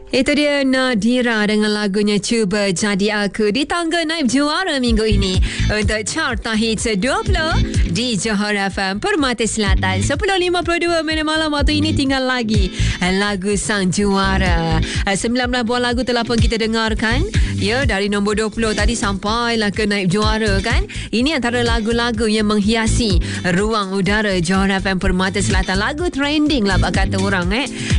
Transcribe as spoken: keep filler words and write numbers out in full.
Itu dia Nadira dengan lagunya Cuba Jadi Aku di tangga naib juara minggu ini untuk Carta Hits dua puluh di Johor F M Permata Selatan. sepuluh lima puluh dua minit malam waktu ini, tinggal lagi lagu sang juara. sembilan belas buah lagu telah pun kita dengarkan ya, dari nombor dua puluh tadi sampailah ke naib juara kan. Ini antara lagu-lagu yang menghiasi ruang udara Johor F M Permata Selatan. Lagu trending lah kata orang eh.